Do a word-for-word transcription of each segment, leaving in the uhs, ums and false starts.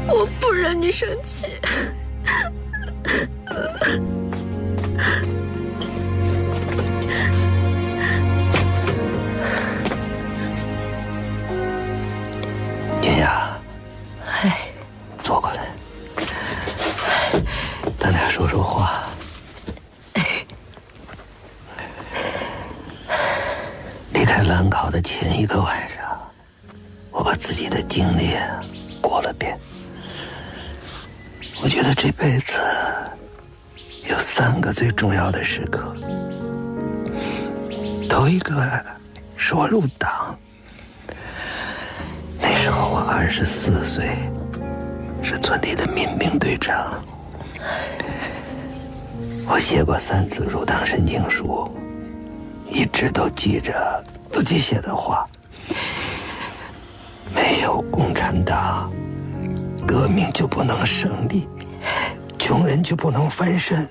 我不忍你生气。 天涯， 哎， 坐过来，咱俩说说话。离开兰考的前一个晚上，我把自己的经历过了遍。我觉得这辈子有三个最重要的时刻。头一个是我入党，那时候我二十四岁，是村里的民兵队长。我写过三次入党申请书，一直都记着自己写的话：没有共产党，革命就不能胜利，穷人就不能翻身。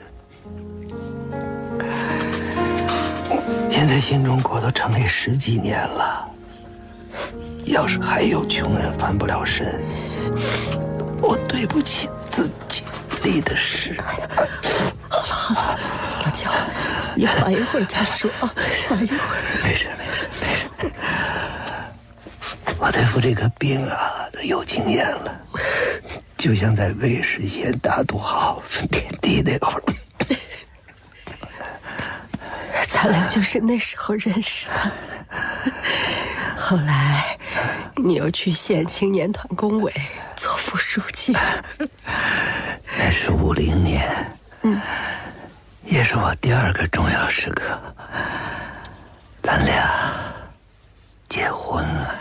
现在新中国都成立十几年了，要是还有穷人翻不了身，我对不起自己立的誓。 好了好了，老舅，你缓一会儿再说啊，缓一会儿。 没事没事没事，我对付这个病啊都有经验了，就像在魏实县大渡号点滴那会儿。 咱俩就是那时候认识的，后来你又去县青年团工委做副书记。 那是五零年， 嗯， 也是我第二个重要时刻，咱俩结婚了。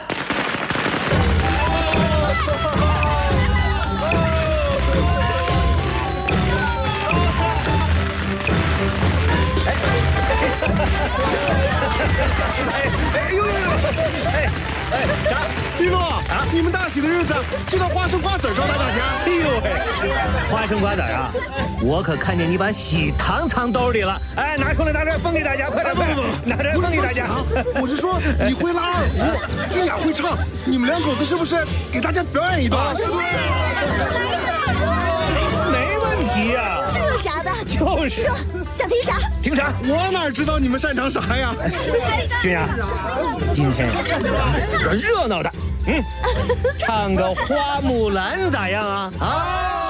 哎呦呦呦！哎哎，啥？李路啊，你们大喜的日子就拿花生瓜子招待大家。 哎呦喂，花生瓜子啊！我可看见你把喜糖藏兜里了。哎，拿出来，拿出来，分给大家，快点，快点，拿出来分给大家。 我是说，你会拉二胡，君雅会唱，你们两口子是不是给大家表演一段？ 没问题呀。 这有啥的？ 就是。 说，想听啥？ 听啥？ 我哪知道你们擅长啥呀？ 君雅，今天热闹的，嗯，唱个花木兰咋样啊？啊！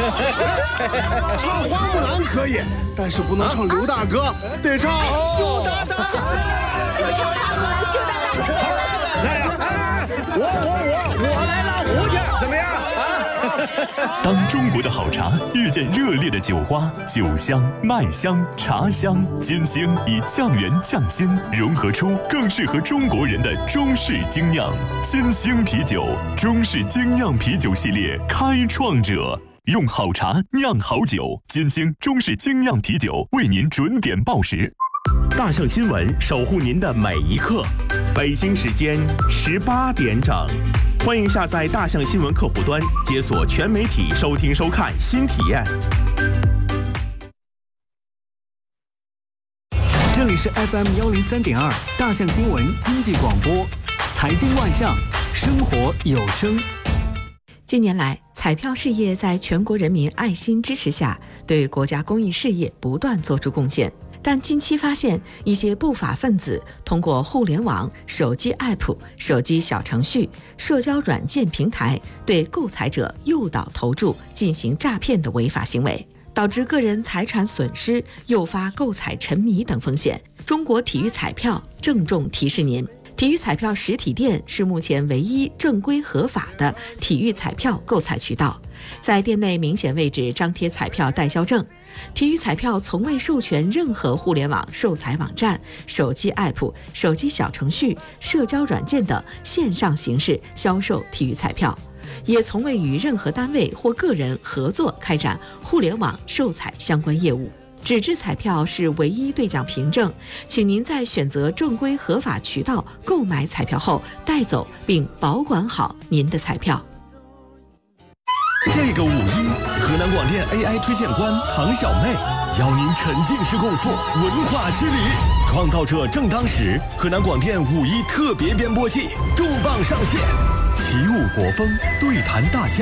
唱花木兰可以，但是不能唱刘大哥，得唱羞答答。 就唱花木兰，羞答答。 来呀！哎，我我我我来拉胡去，怎么样啊？ 当中国的好茶遇见热烈的酒花，酒香、麦香、茶香、金星以匠人匠心融合出更适合中国人的中式精酿。金星啤酒，中式精酿啤酒系列开创者。用好茶酿好酒，金星中式精酿啤酒为您准点报时。 大象新闻守护您的每一刻，北京时间十八点整，欢迎下载大象新闻客户端，解锁全媒体收听收看新体验。 这里是 F M 幺零三点二大象新闻经济广播，财经万象，生活有声。 近年来，彩票事业在全国人民爱心支持下，对国家公益事业不断做出贡献。但近期发现，一些不法分子通过互联网、手机 app、手机小程序、社交软件平台，对购彩者诱导投注进行诈骗的违法行为，导致个人财产损失，诱发购彩沉迷等风险。中国体育彩票郑重提示您，体育彩票实体店是目前唯一正规合法的体育彩票购彩渠道，在店内明显位置张贴彩票代销证。体育彩票从未授权任何互联网售彩网站、手机 app、手机小程序、社交软件等线上形式销售体育彩票，也从未与任何单位或个人合作开展互联网售彩相关业务。纸质彩票是唯一兑奖凭证，请您在选择正规合法渠道购买彩票后，带走并保管好您的彩票。 这个五一，河南广电 A I 推荐官唐小妹邀您沉浸式共赴文化之旅。创造者正当时，河南广电五一特别编播季重磅上线，起舞国风，对谈大家。